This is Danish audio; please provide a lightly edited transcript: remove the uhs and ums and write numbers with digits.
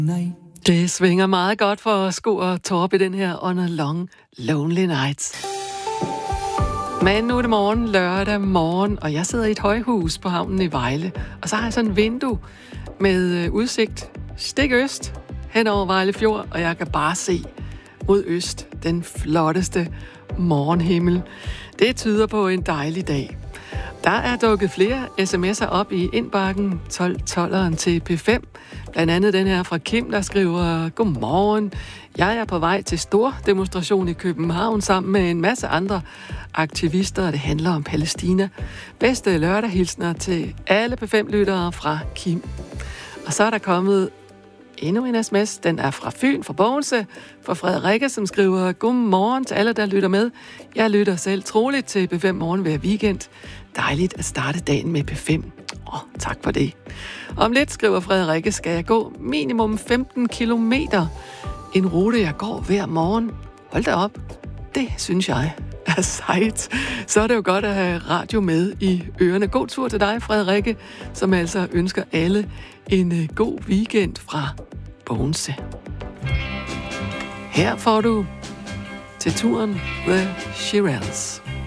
Det svinger meget godt for Sko og Torp i den her On a Long Lonely Nights. Men nu er det morgen, lørdag morgen, og jeg sidder i et højhus på havnen i Vejle. Og så har jeg sådan et vindue med udsigt stik øst hen over Vejle Fjord, og jeg kan bare se mod øst den flotteste morgenhimmel. Det tyder på en dejlig dag. Der er dukket flere sms'er op i indbakken 12-12'eren til P5. Blandt andet den her fra Kim, der skriver: Godmorgen. Jeg er på vej til stor demonstration i København sammen med en masse andre aktivister, og det handler om Palæstina. Bedste lørdagshilsner til alle P5-lyttere fra Kim. Og så er der kommet endnu en sms. Den er fra Fyn, fra Bogense, fra Frederikke, som skriver: Godmorgen til alle, der lytter med. Jeg lytter selv troligt til P5 Morgen hver weekend. Dejligt at starte dagen med P5. Tak for det. Om lidt, skriver Frederikke, skal jeg gå minimum 15 kilometer. En rute, jeg går hver morgen. Hold da op. Det synes jeg er sejt. Så er det jo godt at have radio med i ørerne. God tur til dig, Frederikke, som altså ønsker alle en god weekend fra Bogense. Her får du til turen The Shirelles.